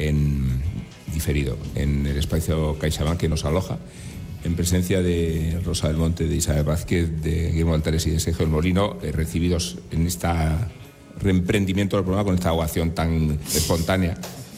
en diferido en el espacio CaixaBank que nos aloja, en presencia de Rosa del Monte, de Isabel Vázquez, de Guillermo Altares y de Sergio del Molino, recibidos en este reemprendimiento del programa con esta ovación tan espontánea.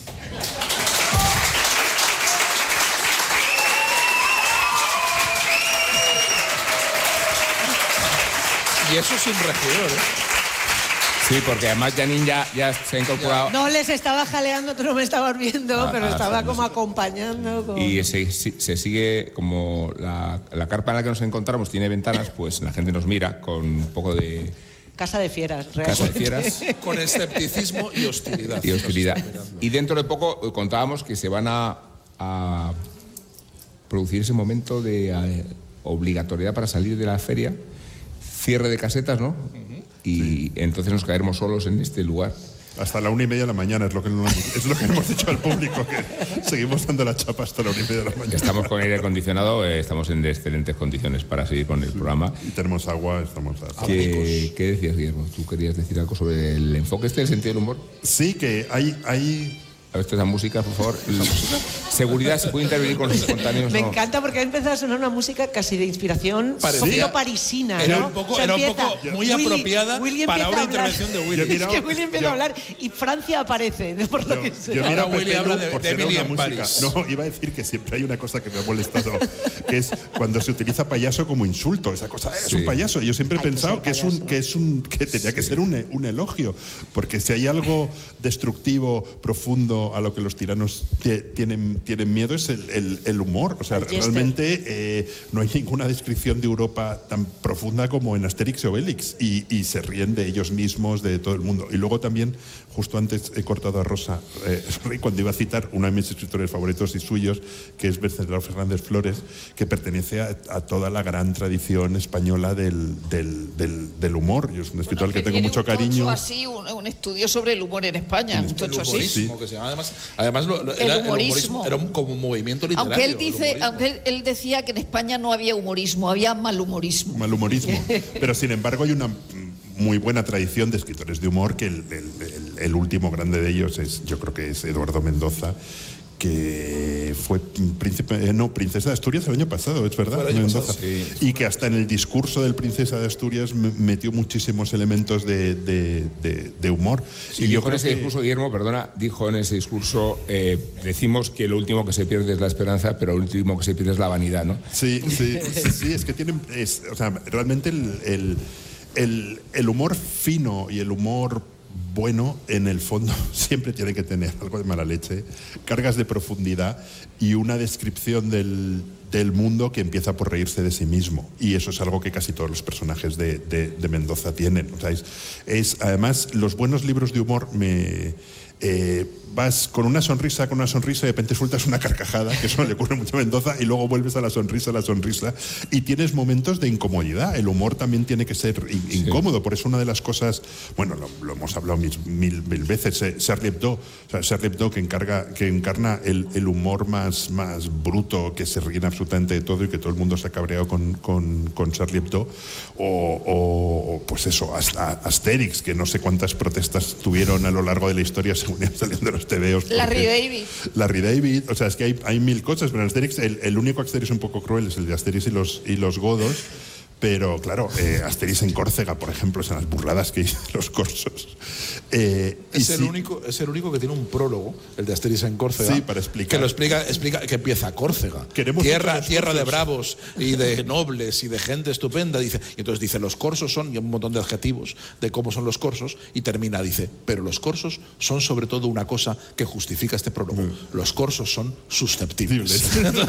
Y eso sin regidor, Sí, porque además Janine ya se ha incorporado. No les estaba jaleando, tú no me estabas viendo, pero estaba como acompañando. Y se sigue, como la carpa en la que nos encontramos tiene ventanas, pues la gente nos mira con un poco de... Casa de fieras, realmente. Casa de fieras. Con escepticismo y hostilidad. Y dentro de poco contábamos que se van a producir ese momento de obligatoriedad para salir de la feria, cierre de casetas, ¿no? Y entonces nos caeremos solos en este lugar. Hasta la 1:30 de la mañana es lo que hemos dicho al público, que seguimos dando la chapa hasta la 1:30 de la mañana. Estamos con aire acondicionado, estamos en excelentes condiciones para seguir con el programa. Y tenemos agua, estamos... ¿Qué decías, Guillermo? ¿Tú querías decir algo sobre el enfoque del sentido del humor? Sí, que hay... A ver, esa música, por favor. Seguridad, ¿se puede intervenir con los espontáneos? Me encanta porque ha empezado a sonar una música casi de inspiración parisina, ¿no? Era un poco muy apropiada para una intervención de Willy. Es que Willy empieza a hablar y Francia aparece, por lo que sé. Ahora Willy habla de Emily en París. No, iba a decir que siempre hay una cosa que me ha molestado, que es cuando se utiliza payaso como insulto. Esa cosa, es un payaso. Yo siempre he pensado que tenía que ser un elogio, porque si hay algo destructivo, profundo, a lo que los tiranos tienen miedo es el humor. O sea, realmente no hay ninguna descripción de Europa tan profunda como en Asterix y Obelix, y se ríen de ellos mismos, de todo el mundo. Y luego también, justo antes he cortado a Rosa, cuando iba a citar uno de mis escritores favoritos y suyos, que es Venceslau Fernández Flores, que pertenece a toda la gran tradición española del humor. Yo es un escritor al que tengo mucho cariño. Así, un estudio sobre el humor en España, un tocho así. Sí. Que se llama, además el humorismo era como un movimiento literario. Aunque él decía que en España no había humorismo, había malhumorismo. Pero sin embargo hay una muy buena tradición de escritores de humor, que el último grande de ellos yo creo que es Eduardo Mendoza, que fue princesa de Asturias el año pasado, es verdad, y que hasta en el discurso del princesa de Asturias metió muchísimos elementos de humor. Sí, y yo con ese discurso, Guillermo, dijo en ese discurso, decimos que lo último que se pierde es la esperanza, pero lo último que se pierde es la vanidad, ¿no? Sí, es que realmente el humor fino y el humor bueno, en el fondo, siempre tiene que tener algo de mala leche, cargas de profundidad y una descripción del mundo que empieza por reírse de sí mismo. Y eso es algo que casi todos los personajes de Mendoza tienen. O sea, además, los buenos libros de humor vas con una sonrisa, y de repente sueltas una carcajada, que eso le ocurre mucho a Mendoza, y luego vuelves a la sonrisa, y tienes momentos de incomodidad. El humor también tiene que ser incómodo, por eso una de las cosas, bueno, lo hemos hablado mil veces, Charlie Hebdo, que encarna el humor más bruto, que se ríen absolutamente de todo y que todo el mundo se ha cabreado con Charlie Hebdo, o pues eso, hasta Asterix, que no sé cuántas protestas tuvieron a lo largo de la historia según iban saliendo los tebeos. Larry David, o sea, es que hay mil cosas, pero en Asterix, el único Asterix un poco cruel es el de Asterix y los godos. Pero claro, Asterix en Córcega, por ejemplo, son las burladas que dicen los corsos. Es el único que tiene un prólogo, el de Asterix en Córcega. Sí, para explicar. Que lo explica que empieza Córcega. Tierra de bravos y de nobles y de gente estupenda. Dice, y entonces dice, los corsos son, y un montón de adjetivos de cómo son los corsos, y termina, dice, pero los corsos son sobre todo una cosa que justifica este prólogo. Los corsos son susceptibles.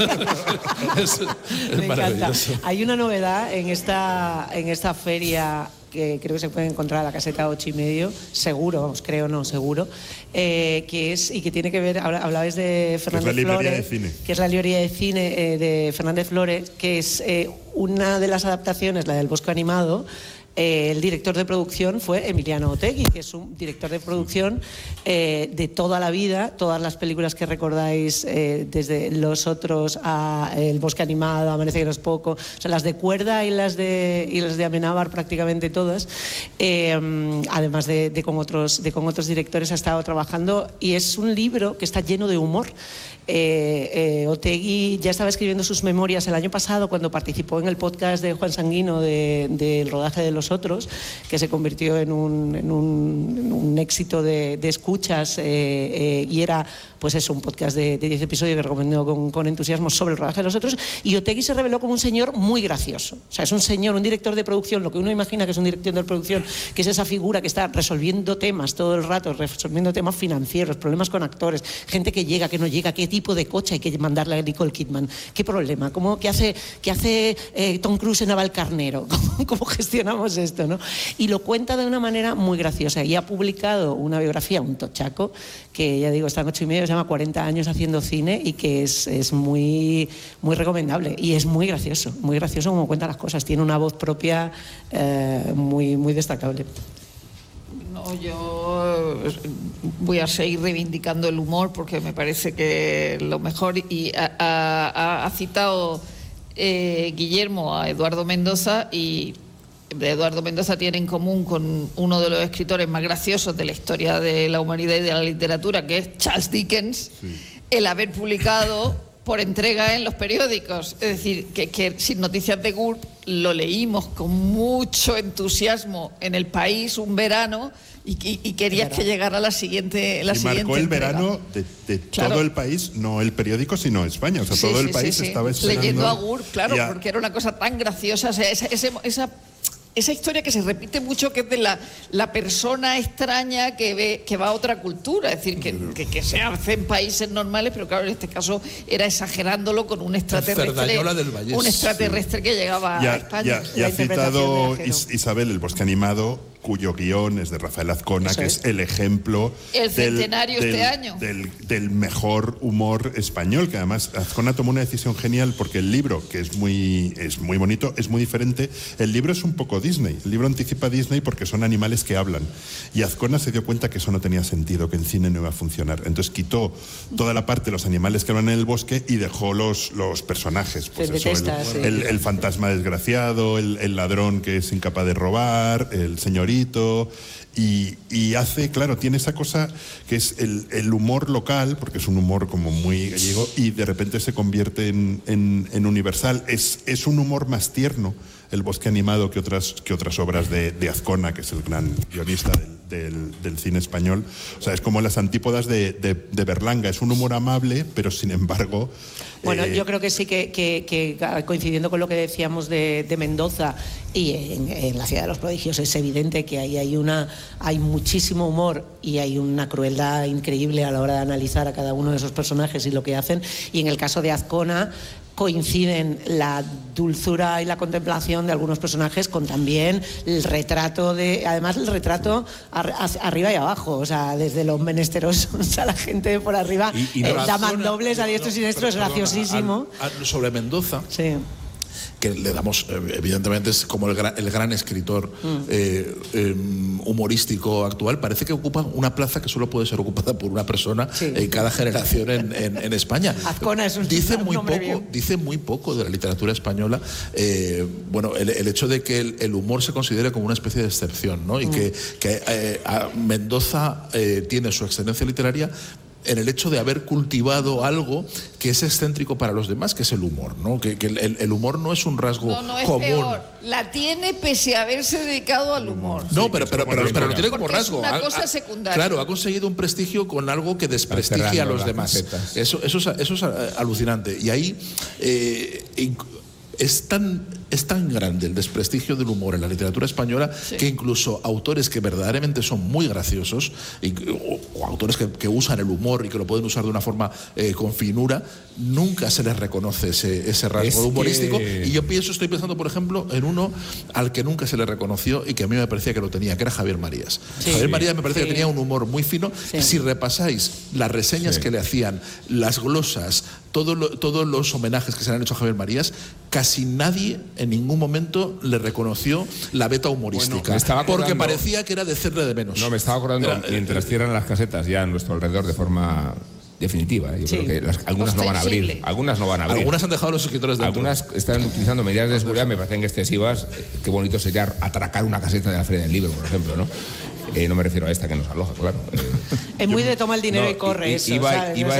Me encanta. Hay una novedad en esta feria que creo que se puede encontrar a la caseta 8:30, seguro, que tiene que ver, hablabais de Fernández Flores, que es la librería de cine de Fernández Flores, que es una de las adaptaciones, la del Bosque Animado, el director de producción fue Emiliano Otegi, que es un director de producción de toda la vida. Todas las películas que recordáis, desde Los Otros a El Bosque Animado, Amanece que no es poco, o sea, las de Cuerda y las de Amenábar, prácticamente todas, además de con otros directores ha estado trabajando, y es un libro que está lleno de humor. Otegi ya estaba escribiendo sus memorias el año pasado cuando participó en el podcast de Juan Sanguino del rodaje de Los Otros, que se convirtió en un éxito de escuchas, y era pues eso, un podcast de 10 episodios que recomendó con entusiasmo sobre el rodaje de Los Otros. Y Otegi se reveló como un señor muy gracioso. O sea, es un señor, un director de producción, lo que uno imagina que es un director de producción, que es esa figura que está resolviendo temas todo el rato, resolviendo temas financieros, problemas con actores, gente que llega, que no llega, qué tipo de coche hay que mandarle a Nicole Kidman, qué problema, qué hace Tom Cruise en Navalcarnero, ¿Cómo gestionamos esto, ¿no? Y lo cuenta de una manera muy graciosa, y ha publicado una biografía, un tochaco, que ya digo, está en 8,5, se llama 40 años haciendo cine, y que es muy, muy recomendable, y es muy gracioso como cuenta las cosas, tiene una voz propia muy, muy destacable. No, yo voy a seguir reivindicando el humor, porque me parece que lo mejor, y ha citado Guillermo a Eduardo Mendoza, y Eduardo Mendoza tiene en común con uno de los escritores más graciosos de la historia de la humanidad y de la literatura, que es Charles Dickens, el haber publicado por entrega en los periódicos. Es decir, que Sin Noticias de Gurb lo leímos con mucho entusiasmo en El País un verano, y querías que llegara la siguiente y marcó el verano de todo el país, no el periódico, sino España. O sea, todo el país estaba esperando. Leyendo a Gurb, claro, porque era una cosa tan graciosa. O sea, esa historia que se repite mucho, que es de la persona extraña que va a otra cultura, es decir, que se hace en países normales, pero claro, en este caso era exagerándolo con un extraterrestre, que llegaba a España. Ya ha citado Isabel El Bosque Animado, cuyo guión es de Rafael Azcona, que es el ejemplo el centenario este año del mejor humor español, que además Azcona tomó una decisión genial, porque el libro, que es muy bonito, es muy diferente. El libro es un poco Disney, el libro anticipa a Disney porque son animales que hablan, y Azcona se dio cuenta que eso no tenía sentido, que en cine no iba a funcionar, entonces quitó toda la parte de los animales que hablan en el bosque y dejó los personajes, pues eso, el fantasma desgraciado, el ladrón que es incapaz de robar, el señorito. Y hace, claro, tiene esa cosa que es el humor local, porque es un humor como muy gallego, y de repente se convierte en universal. Es un humor más tierno, El Bosque Animado, que otras obras de Azcona, que es el gran guionista del cine español. O sea, es como las antípodas de Berlanga. Es un humor amable, pero sin embargo... Bueno, yo creo que sí que coincidiendo con lo que decíamos de Mendoza, y en La Ciudad de los Prodigios es evidente que ahí hay muchísimo humor y hay una crueldad increíble a la hora de analizar a cada uno de esos personajes y lo que hacen. Y en el caso de Azcona coinciden la dulzura y la contemplación de algunos personajes con también el retrato además el retrato arriba y abajo, o sea, desde los menesterosos a la gente de por arriba, damandobles a diestro y siniestro, es graciosísimo. Sobre Mendoza, sí, que le damos, evidentemente es como el gran escritor humorístico actual, parece que ocupa una plaza que solo puede ser ocupada por una persona en cada generación en España. Azcona es dice muy poco de la literatura española, bueno, el hecho de que el humor se considere como una especie de excepción, ¿no? Y que Mendoza tiene su excelencia literaria en el hecho de haber cultivado algo que es excéntrico para los demás, que es el humor, ¿no? Que el humor no es un rasgo es común. Peor. La tiene pese a haberse dedicado al humor. No, pero lo tiene como rasgo. Es una cosa secundaria. Claro, ha conseguido un prestigio con algo que desprestigia a los demás. Eso es alucinante. Y ahí es tan grande el desprestigio del humor en la literatura española, que incluso autores que verdaderamente son muy graciosos, o autores que usan el humor y que lo pueden usar de una forma con finura, nunca se les reconoce ese rasgo humorístico. Y yo estoy pensando, por ejemplo, en uno al que nunca se le reconoció y que a mí me parecía que lo tenía, que era Javier Marías. Javier Marías me parece que tenía un humor muy fino. Si repasáis las reseñas que le hacían, las glosas, todos los homenajes que se le han hecho a Javier Marías, casi nadie en ningún momento le reconoció la beta humorística, porque parecía que era de hacerle de menos. No, me estaba acordando, mientras cierran las casetas ya a nuestro alrededor de forma definitiva. Yo creo que algunas no van a abrir. Algunas no van a abrir. Algunas han dejado a los escritores dentro. Algunas están utilizando medidas de seguridad, me parecen excesivas. Qué bonito sería atracar una caseta de la Feria del Libro, por ejemplo, ¿no? No me refiero a esta que nos aloja, claro. Es muy de toma el dinero y corre eso, ¿sabes?